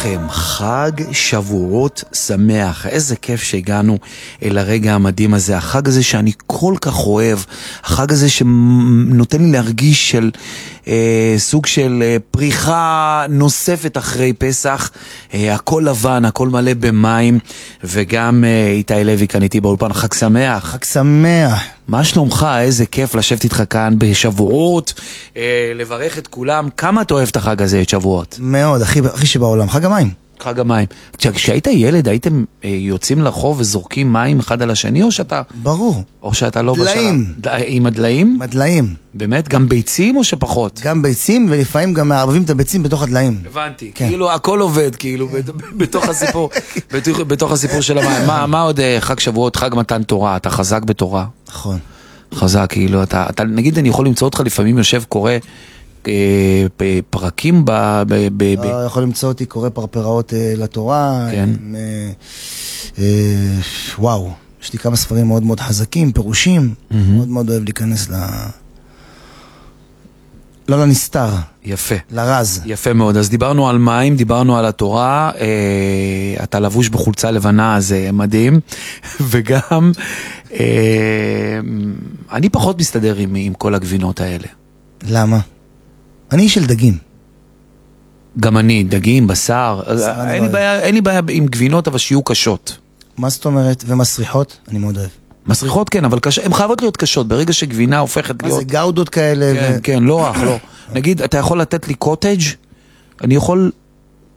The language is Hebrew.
לכם חג שבועות שמח. איזה כיף שהגענו אל הרגע המדהים הזה, החג הזה שאני כל כך אוהב, החג הזה שנותן לי להרגיש של סוג של פריחה נוספת אחרי פסח, הכל לבן, הכל מלא במים, וגם איתי לוי כאן איתי באולפן. חג שמח. חג שמח. מה שלומך? איזה כיף לשבת איתך כאן בשבועות, לברך את כולם. כמה אתה אוהב את החג הזה, את שבועות? מאוד, הכי שבעולם. חג המים. חג המים. כשהיית ילד, הייתם יוצאים לחוב וזורקים מים אחד על השני, או שאתה... ברור. או שאתה לא... דליים. עם הדליים? מדליים. באמת? גם ביצים או שפחות? גם ביצים, ולפעמים גם מערבבים את הביצים בתוך הדליים. הבנתי. כאילו הכל עובד, כאילו, בתוך הסיפור, בתוך הסיפור של המים. מה עוד חג שבועות, חג מתן תורה? אתה חזק בתורה. נכון. חזק, כאילו, אתה, נגיד, אני יכול למצוא אותך לפעמים יושב קורא פרקים יכול למצוא אותי קורא פרפראות לתורה. כן. וואו, יש לי כמה ספרים מאוד מאוד חזקים, פירושים. מאוד מאוד אוהב להיכנס לא לנסתר. יפה. לרז. יפה מאוד. אז דיברנו על מים, דיברנו על התורה, אתה לבוש בחולצה לבנה, זה מדהים, וגם אני פחות מסתדר עם כל הגבינות האלה. למה? אני איש של דגים. גם אני, דגים, בשר, אין לי בעיה עם גבינות, אבל שיהיו קשות. מה זאת אומרת? ומסריחות? אני מאוד אוהב. מסריחות כן, אבל הן חייבות להיות קשות, ברגע שגבינה הופכת להיות... מה זה גאודות כאלה? כן, כן, לא רך, לא. נגיד, אתה יכול לתת לי קוטג', אני יכול